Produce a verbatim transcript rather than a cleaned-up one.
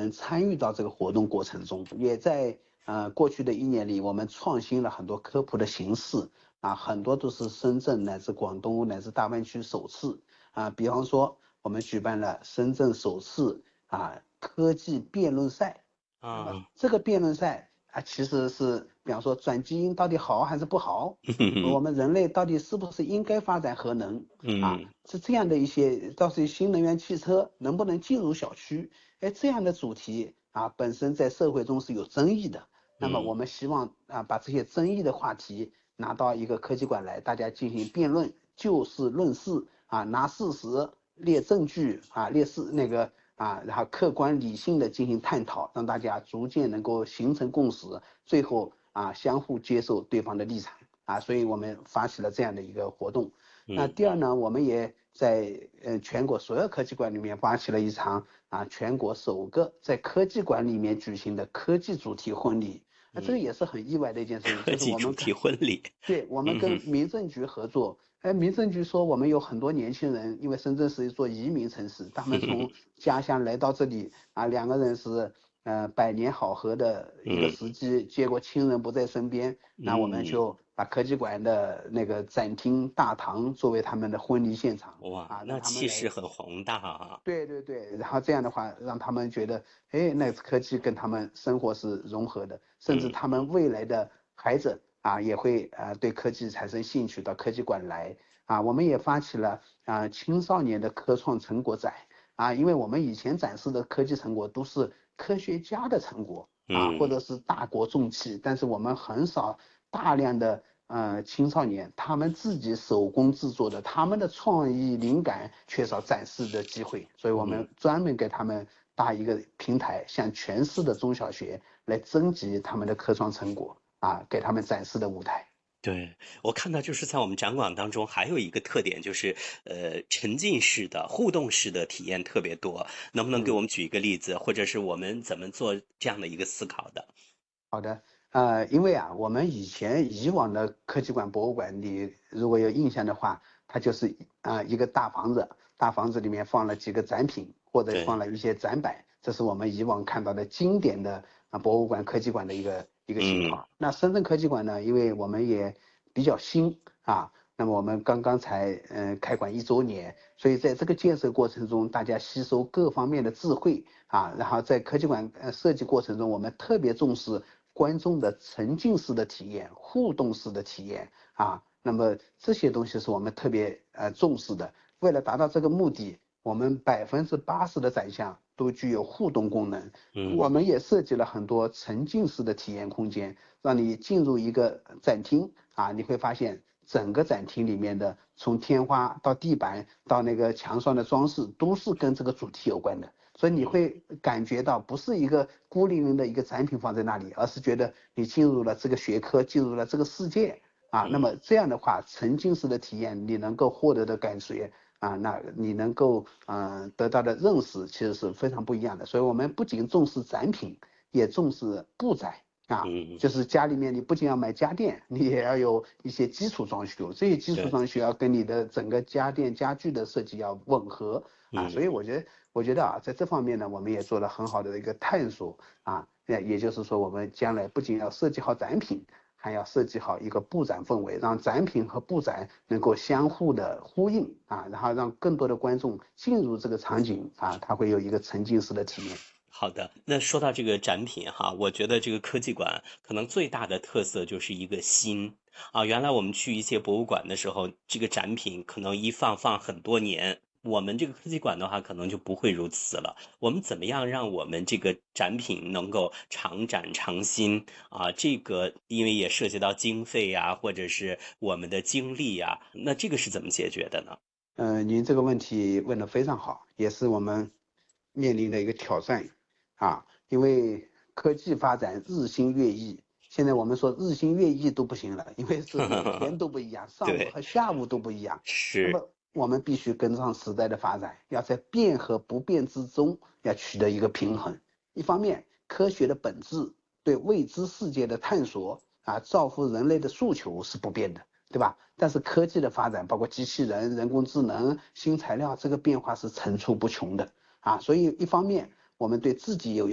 能参与到这个活动过程中，也在呃过去的一年里，我们创新了很多科普的形式啊，很多都是深圳乃至广东乃至大湾区首次啊，比方说我们举办了深圳首次啊科技辩论赛。那么啊， 这个辩论赛啊，其实是比方说转基因到底好还是不好，我们人类到底是不是应该发展核能啊？ 嗯是这样的一些，到是新能源汽车能不能进入小区？哎，这样的主题啊，本身在社会中是有争议的。那么我嗯们希望啊，把这些争议的话题拿到一个科技馆来，大家进行辩论，就事论事啊，拿事实列证据啊，列事那个啊，然后客观理性的进行探讨，让大家逐渐能够形成共识，最后啊相互接受对方的立场啊，所以我们发起了这样的一个活动。那嗯第二呢，我们也在呃全国所有科技馆里面发起了一场啊全国首个在科技馆里面举行的科技主题婚礼。那这个嗯， 也是很意外的一件事情， 科就是我们跟技主题婚礼， 对，我们跟嗯哼民政局合作。哎，民政局说我们有很多年轻人，因为深圳是一座移民城市，他们从家乡来到这里啊，两个人是呃百年好合的一个嗯时机，结果亲人不在身边，那我们嗯， 就把科技馆的那个展厅大堂作为他们的婚礼现场哇， 啊，让那他们来。 气势很宏大啊， 对对对，然后这样的话，让他们觉得，哎，那科技跟他们生活是融合的，甚至嗯他们未来的孩子啊，也会啊对科技产生兴趣，到科技馆来啊。我们也发起了啊青少年的科创成果展啊，因为我们以前展示的科技成果都是科学家的成果啊，或嗯者是大国重器，但是我们很少大量的呃青少年他们自己手工制作的，他们的创意灵感缺少展示的机会，所以我嗯。 们专门给他们搭一个平台，向全市的中小学来征集他们的科创成果啊，给他们展示的舞台。 对，我看到就是在我们展馆当中还有一个特点，就是呃沉浸式的、互动式的体验特别多。能不能给嗯。 我们举一个例子，或者是我们怎么做这样的一个思考的？ 好的，呃，因为啊，我们以前以往的科技馆、博物馆，你如果有印象的话，它就是啊、呃一个大房子，大房子里面放了几个展品，或者放对， 了一些展板，这是我们以往看到的经典的啊博物馆、科技馆的一个一个型嗯号。那深圳科技馆呢，因为我们也比较新啊，那么我们刚刚才嗯、呃开馆一周年，所以在这个建设过程中，大家吸收各方面的智慧啊，然后在科技馆呃设计过程中，我们特别重视观众的沉浸式的体验、互动式的体验啊，那么这些东西是我们特别呃重视的。为了达到这个目的，我们百分之八十的展项都具有互动功能。我嗯们也设计了很多沉浸式的体验空间，让你进入一个展厅啊，你会发现整个展厅里面的从天花到地板到那个墙上的装饰都是跟这个主题有关的，所以你嗯会感觉到不是一个孤零零的一个展品放在那里，而是觉得你进入了这个学科，进入了这个世界啊。那么嗯， 这样的话，沉浸式的体验，你能够获得的感觉啊，那你能够嗯、呃、得到的认识其实是非常不一样的。所以我们不仅重视展品，也重视布展啊。 嗯， 就是家里面你不仅要买家电，你也要有一些基础装修，这些基础对， 装修要跟你的整个家电家具的设计要吻合啊。所以嗯。 我觉得，我觉得啊，在这方面呢，我们也做了很好的一个探索啊。也也就是说，我们将来不仅要设计好展品，还要设计好一个布展氛围，让展品和布展能够相互的呼应啊，然后让更多的观众进入这个场景啊，他会有一个沉浸式的体验。 好的，那说到这个展品哈，我觉得这个科技馆可能最大的特色就是一个新啊。原来我们去一些博物馆的时候，这个展品可能一放放很多年。我们这个科技馆的话，可能就不会如此了。我们怎么样让我们这个展品能够常展常新啊？这个因为也涉及到经费呀，或者是我们的精力呀，那这个是怎么解决的呢？ 嗯、呃您这个问题问得非常好，也是我们面临的一个挑战啊，因为科技发展日新月异，现在我们说日新月异都不行了，因为是每天都不一样，上午对， 和下午都不一样。那是， 么我们必须跟上时代的发展，要在变和不变之中要取得一个平衡。一方面，科学的本质对未知世界的探索啊，造福人类的诉求是不变的。对吧？但是科技的发展，包括机器人、人工智能、新材料，这个变化是层出不穷的啊。所以一方面，我们对自己有